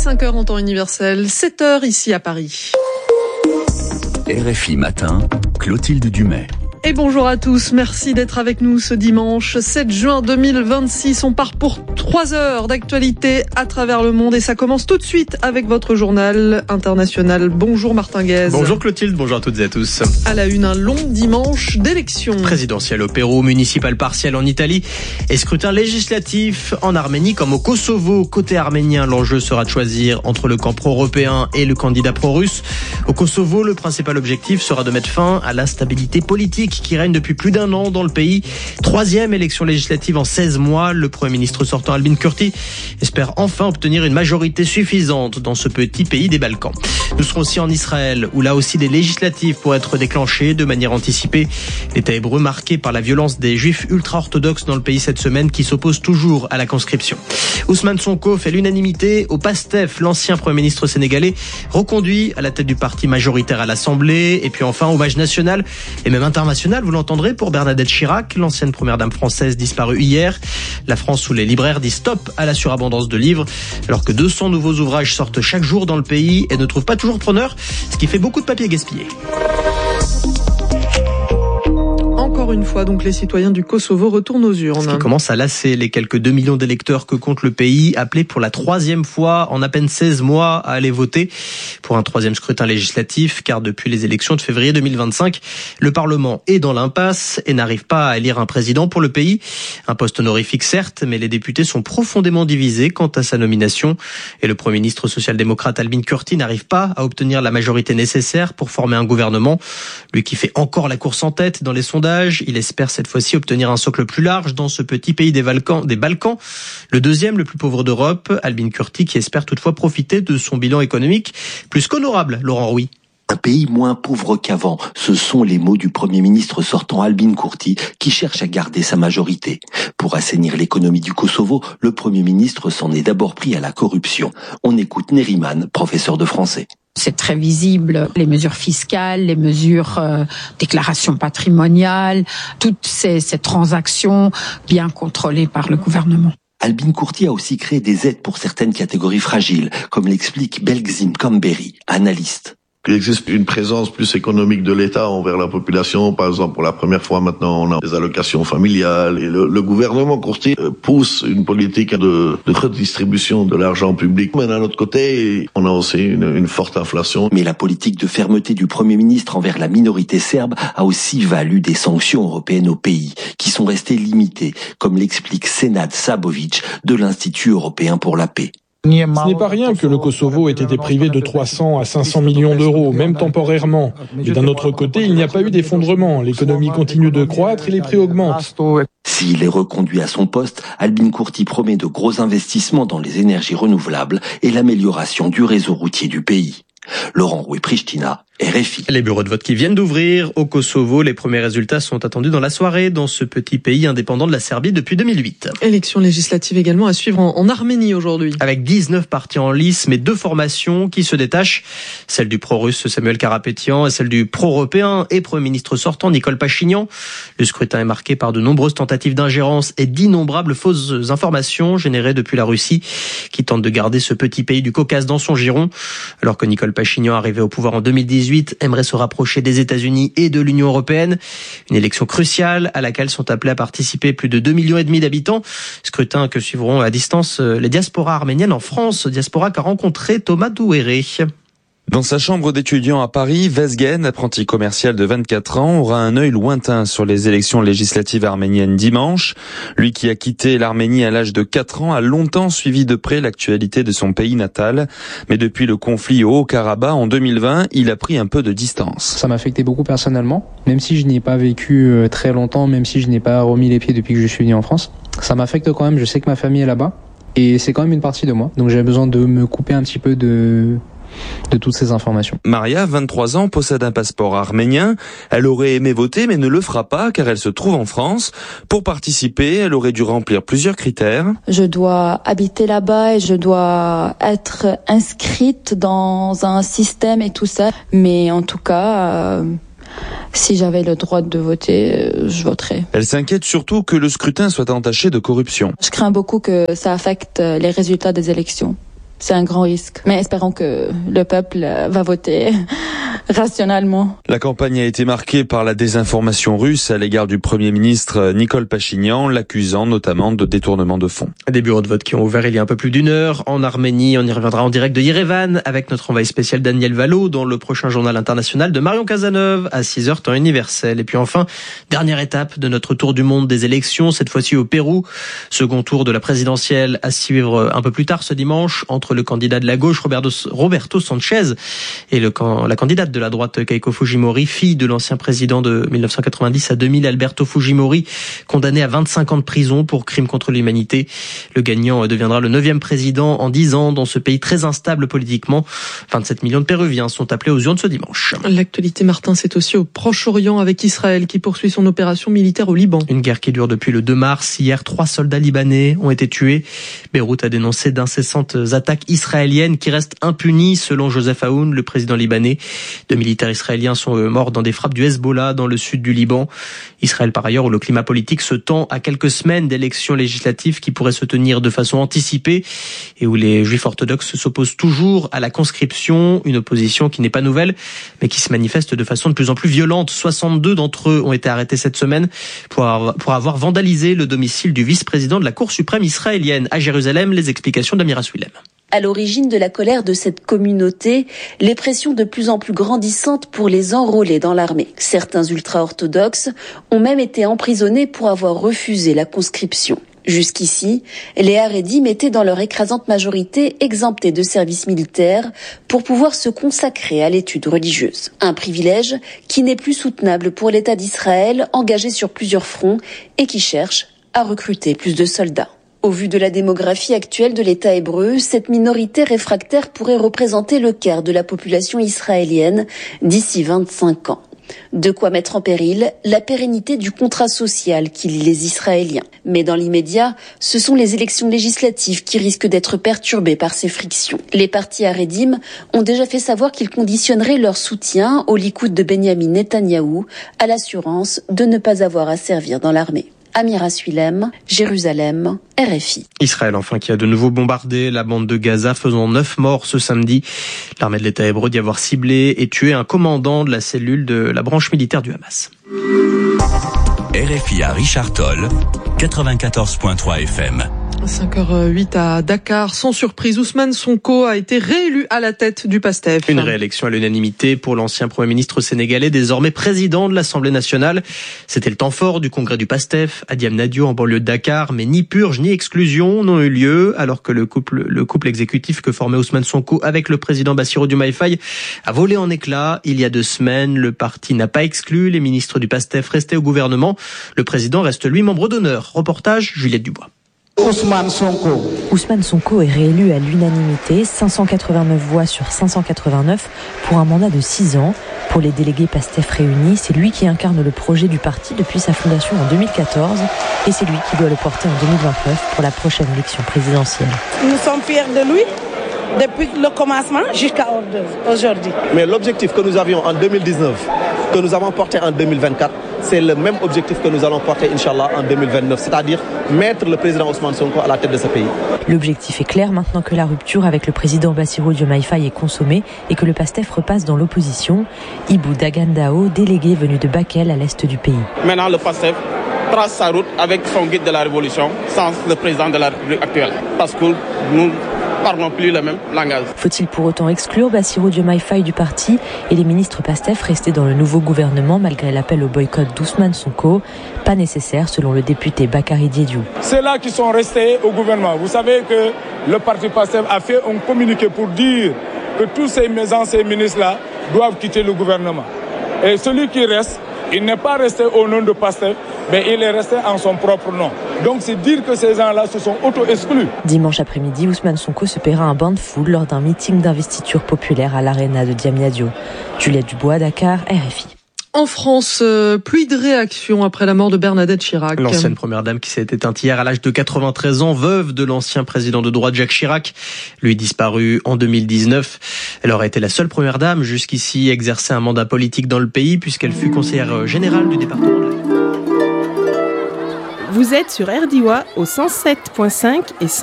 5h en temps universel, 7h ici à Paris. RFI Matin, Clotilde Dumais. Et bonjour à tous, merci d'être avec nous ce dimanche 7 juin 2026. On part pour 3 heures d'actualité à travers le monde et ça commence tout de suite avec votre journal international. Bonjour Martin Guez. Bonjour Clotilde, bonjour à toutes et à tous. À la une, un long dimanche d'élections. Présidentielle au Pérou, municipal partiel en Italie et scrutin législatif en Arménie comme au Kosovo. Côté arménien, l'enjeu sera de choisir entre le camp pro-européen et le candidat pro-russe. Au Kosovo, le principal objectif sera de mettre fin à l'instabilité politique qui règne depuis plus d'un an dans le pays. 3e élection législative en 16 mois. Le Premier ministre sortant Albin Kurti espère enfin obtenir une majorité suffisante dans ce petit pays des Balkans. Nous serons aussi en Israël, où là aussi des législatives pourraient être déclenchées de manière anticipée. L'État hébreu marqué par la violence des juifs ultra-orthodoxes dans le pays cette semaine qui s'opposent toujours à la conscription. Ousmane Sonko fait l'unanimité au PASTEF. L'ancien Premier ministre sénégalais reconduit à la tête du parti majoritaire à l'Assemblée. Et puis enfin, hommage national et même international, vous l'entendrez, pour Bernadette Chirac, l'ancienne première dame française disparue hier. La France où les libraires disent stop à la surabondance de livres, alors que 200 nouveaux ouvrages sortent chaque jour dans le pays et ne trouvent pas toujours preneur, ce qui fait beaucoup de papier gaspillé. Encore une fois, donc, les citoyens du Kosovo retournent aux urnes. Ce qui commence à lasser les quelques 2 millions d'électeurs que compte le pays, appelés pour la 3e fois en à peine 16 mois à aller voter pour un 3e scrutin législatif, car depuis les élections de février 2025, le Parlement est dans l'impasse et n'arrive pas à élire un président pour le pays. Un poste honorifique certes, mais les députés sont profondément divisés quant à sa nomination et le Premier ministre social-démocrate Albin Kurti n'arrive pas à obtenir la majorité nécessaire pour former un gouvernement. Lui qui fait encore la course en tête dans les sondages, il espère cette fois-ci obtenir un socle plus large dans ce petit pays des Balkans, le 2e le plus pauvre d'Europe. Albin Kurti qui espère toutefois profiter de son bilan économique plus qu'honorable, Laurent Rouy. Un pays moins pauvre qu'avant, ce sont les mots du Premier ministre sortant Albin Kurti qui cherche à garder sa majorité. Pour assainir l'économie du Kosovo, le Premier ministre s'en est d'abord pris à la corruption. On écoute Neriman, professeur de français. C'est très visible, les mesures fiscales, les mesures déclaration patrimoniale, toutes ces transactions bien contrôlées par le gouvernement. Albin Kurti a aussi créé des aides pour certaines catégories fragiles, comme l'explique Belgzim Kamberi, analyste. Il existe une présence plus économique de l'État envers la population. Par exemple, pour la première fois maintenant, on a des allocations familiales. Et le gouvernement Kurti pousse une politique de redistribution de l'argent public. Mais d'un autre côté, on a aussi une forte inflation. Mais la politique de fermeté du Premier ministre envers la minorité serbe a aussi valu des sanctions européennes au pays, qui sont restées limitées, comme l'explique Senad Sabovic de l'Institut européen pour la paix. Ce n'est pas rien que le Kosovo ait été privé de 300 à 500 millions d'euros, même temporairement. Mais d'un autre côté, il n'y a pas eu d'effondrement. L'économie continue de croître et les prix augmentent. S'il est reconduit à son poste, Albin Kurti promet de gros investissements dans les énergies renouvelables et l'amélioration du réseau routier du pays. Laurent Rouy, Pristina, RFI. Les bureaux de vote qui viennent d'ouvrir au Kosovo, les premiers résultats sont attendus dans la soirée dans ce petit pays indépendant de la Serbie depuis 2008. Élections législatives également à suivre en Arménie aujourd'hui. Avec 19 partis en lice, mais 2 formations qui se détachent. Celle du pro-russe Samuel Karapetian et celle du pro-européen et Premier ministre sortant Nicole Pachinian. Le scrutin est marqué par de nombreuses tentatives d'ingérence et d'innombrables fausses informations générées depuis la Russie qui tente de garder ce petit pays du Caucase dans son giron. Alors que Nicole Pachinian, arrivé au pouvoir en 2018, aimerait se rapprocher des États-Unis et de l'Union européenne. Une élection cruciale à laquelle sont appelés à participer plus de 2,5 millions d'habitants. Scrutin que suivront à distance les diasporas arméniennes en France. Diaspora qu'a rencontré Thomas Douéré. Dans sa chambre d'étudiant à Paris, Vezgen, apprenti commercial de 24 ans, aura un œil lointain sur les élections législatives arméniennes dimanche. Lui qui a quitté l'Arménie à l'âge de 4 ans a longtemps suivi de près l'actualité de son pays natal. Mais depuis le conflit au Haut-Karabakh en 2020, il a pris un peu de distance. Ça m'a affecté beaucoup personnellement, même si je n'y ai pas vécu très longtemps, même si je n'ai pas remis les pieds depuis que je suis venu en France. Ça m'affecte quand même, je sais que ma famille est là-bas et c'est quand même une partie de moi. Donc j'ai besoin de me couper un petit peu de toutes ces informations. Maria, 23 ans, possède un passeport arménien. Elle aurait aimé voter mais ne le fera pas car elle se trouve en France. Pour participer, elle aurait dû remplir plusieurs critères. Je dois habiter là-bas et je dois être inscrite dans un système et tout ça. Mais en tout cas, si j'avais le droit de voter, je voterais. Elle s'inquiète surtout que le scrutin soit entaché de corruption. Je crains beaucoup que ça affecte les résultats des élections. c'est un grand risque. Mais espérons que le peuple va voter rationnellement. La campagne a été marquée par la désinformation russe à l'égard du Premier ministre Nikol Pachinian, l'accusant notamment de détournement de fonds. Des bureaux de vote qui ont ouvert il y a un peu plus d'une heure en Arménie. On y reviendra en direct de Yerevan avec notre envoyé spécial Daniel Valo dans le prochain journal international de Marion Cazeneuve à 6h temps universel. Et puis enfin, dernière étape de notre tour du monde des élections, cette fois-ci au Pérou. Second tour de la présidentielle à suivre un peu plus tard ce dimanche entre le candidat de la gauche Roberto Sanchez et la candidate de la droite Keiko Fujimori, fille de l'ancien président de 1990 à 2000 Alberto Fujimori, condamné à 25 ans de prison pour crimes contre l'humanité. Le gagnant deviendra le 9e président en 10 ans dans ce pays très instable politiquement. 27 millions de Péruviens sont appelés aux urnes ce dimanche. L'actualité, Martin, c'est aussi au Proche-Orient avec Israël qui poursuit son opération militaire au Liban. Une guerre qui dure depuis le 2 mars. Hier, 3 soldats libanais ont été tués. Beyrouth a dénoncé d'incessantes attaques israéliennes qui restent impunies selon Joseph Aoun, le président libanais. 2 militaires israéliens sont morts dans des frappes du Hezbollah dans le sud du Liban. Israël, par ailleurs, où le climat politique se tend à quelques semaines d'élections législatives qui pourraient se tenir de façon anticipée et où les juifs orthodoxes s'opposent toujours à la conscription, une opposition qui n'est pas nouvelle, mais qui se manifeste de façon de plus en plus violente. 62 d'entre eux ont été arrêtés cette semaine pour avoir vandalisé le domicile du vice-président de la Cour suprême israélienne. À Jérusalem, les explications d'Amira Swilem. À l'origine de la colère de cette communauté, les pressions de plus en plus grandissantes pour les enrôler dans l'armée. Certains ultra-orthodoxes ont même été emprisonnés pour avoir refusé la conscription. Jusqu'ici, les Haredim étaient dans leur écrasante majorité exemptés de service militaire pour pouvoir se consacrer à l'étude religieuse. Un privilège qui n'est plus soutenable pour l'État d'Israël engagé sur plusieurs fronts et qui cherche à recruter plus de soldats. Au vu de la démographie actuelle de l'État hébreu, cette minorité réfractaire pourrait représenter le quart de la population israélienne d'ici 25 ans. De quoi mettre en péril la pérennité du contrat social qui lie les Israéliens. Mais dans l'immédiat, ce sont les élections législatives qui risquent d'être perturbées par ces frictions. Les partis Haredim ont déjà fait savoir qu'ils conditionneraient leur soutien au Likoud de Benyamin Netanyahou à l'assurance de ne pas avoir à servir dans l'armée. Amira Swilem, Jérusalem, RFI. Israël, enfin, qui a de nouveau bombardé la bande de Gaza, faisant 9 morts ce samedi. L'armée de l'État hébreu dit avoir ciblé et tué un commandant de la cellule de la branche militaire du Hamas. RFI à Richard Toll, 94.3 FM. 5h08 à Dakar. Sans surprise, Ousmane Sonko a été réélu à la tête du PASTEF. Une réélection à l'unanimité pour l'ancien Premier ministre sénégalais, désormais président de l'Assemblée nationale. C'était le temps fort du congrès du PASTEF à Diamniadio en banlieue de Dakar, mais ni purge ni exclusion n'ont eu lieu, alors que le couple exécutif que formait Ousmane Sonko avec le président Bassirou Diomaye Faye a volé en éclats. Il y a 2 semaines, le parti n'a pas exclu les ministres du PASTEF restés au gouvernement. Le président reste lui membre d'honneur. Reportage Juliette Dubois. Ousmane Sonko est réélu à l'unanimité, 589 voix sur 589 pour un mandat de 6 ans. Pour les délégués PASTEF réunis, c'est lui qui incarne le projet du parti depuis sa fondation en 2014 et c'est lui qui doit le porter en 2029 pour la prochaine élection présidentielle. Nous sommes fiers de lui depuis le commencement jusqu'à aujourd'hui. Mais l'objectif que nous avions en 2019, que nous avons porté en 2024, c'est le même objectif que nous allons porter, Inch'Allah, en 2029, c'est-à-dire mettre le président Ousmane Sonko à la tête de ce pays. L'objectif est clair maintenant que la rupture avec le président Bassirou Diomaye Faye est consommée et que le PASTEF repasse dans l'opposition. Ibou Dagandao, délégué venu de Bakel à l'est du pays. Maintenant, le PASTEF trace sa route avec son guide de la révolution sans le président de la République actuelle. Parce que nous parlons plus le même langage. Faut-il pour autant exclure Bassirou Diomaye Faye du parti et les ministres PASTEF restés dans le nouveau gouvernement malgré l'appel au boycott d'Ousmane Sonko? Pas nécessaire selon le député Bakary Diédiou. C'est là qu'ils sont restés au gouvernement. Vous savez que le parti PASTEF a fait un communiqué pour dire que tous ces anciens ministres-là doivent quitter le gouvernement. Et celui qui reste, il n'est pas resté au nom de PASTEF, mais il est resté en son propre nom. Donc c'est dire que ces gens-là se sont auto-exclus. Dimanche après-midi, Ousmane Sonko se paiera un bain de foule lors d'un meeting d'investiture populaire à l'Arena de Diamniadio. Juliette Dubois, Dakar, RFI. En France, pluie de réactions après la mort de Bernadette Chirac. L'ancienne première dame qui s'est éteinte hier à l'âge de 93 ans, veuve de l'ancien président de droite Jacques Chirac, lui disparu en 2019. Elle aurait été la seule première dame jusqu'ici à exercer un mandat politique dans le pays puisqu'elle fut conseillère générale du département de la... Vous êtes sur RDIWA au 107.5 et 100.